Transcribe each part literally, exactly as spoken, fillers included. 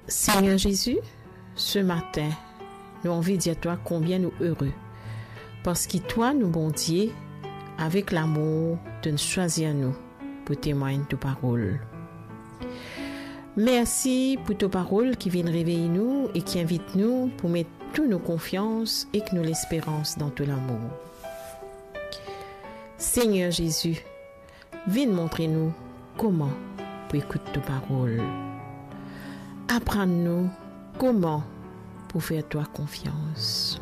Seigneur Jésus, ce matin, nous avons envie de dire à toi combien nous heureux. Parce que toi, nous bon Dieu, avec l'amour de nous choisir nous pour témoigner de tes paroles. Merci pour tes paroles qui viennent réveiller nous et qui invitent nous pour mettre toute nos confiances et que nous l'espérance dans tout l'amour. Seigneur Jésus, viens montrer nous comment pour écouter tes paroles. Apprends-nous comment pour faire toi confiance.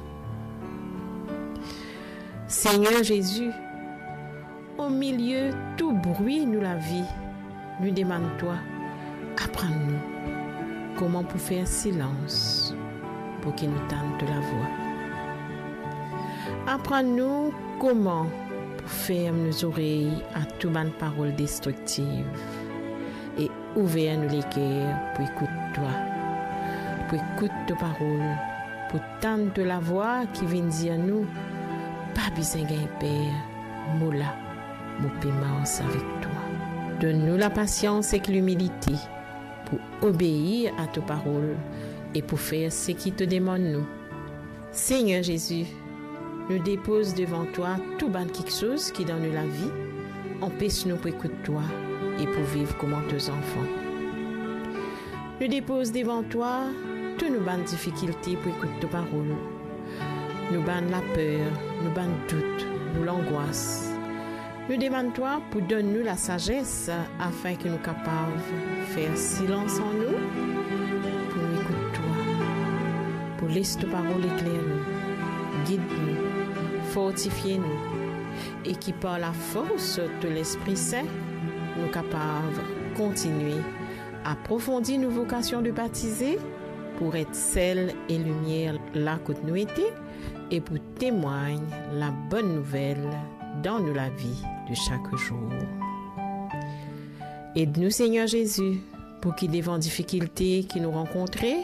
Seigneur Jésus, au milieu tout bruit nous la vie, nous demande-toi, apprends-nous comment pour faire silence pour qu'il nous tente de la voix. Apprends-nous comment pour fermer nos oreilles à toute bonne parole destructive et ouvrir nous les cœurs pour écouter toi, pour écouter tes paroles, pour tendre de la voix qui vient dire nous, pas besoin de père, moi là, mon paiement avec toi. Donne-nous la patience et l'humilité pour obéir à tes paroles et pour faire ce qui te demande nous. Seigneur Jésus, nous dépose devant toi tout ban quelque chose qui donne la vie, empêche-nous pour écouter toi et pour vivre comme tes enfants. Nous dépose devant toi toutes nos bonnes difficultés pour écouter tes paroles. Nous banne la peur, nous banne doute, nous l'angoisse. Nous demandons toi pour donner-nous la sagesse afin que nous soyons capables de faire silence en nous, pour nous écouter toi, pour laisser tes paroles éclairer nous, guide-nous, fortifie-nous et qui par la force de l'Esprit Saint, nous sommes capables de continuer à approfondir nos vocations de baptiser pour être sel et lumière là que nous étions et pour témoigner la bonne nouvelle dans nous la vie de chaque jour. Aide-nous Seigneur Jésus pour qu'il devant difficultés qui nous rencontrent,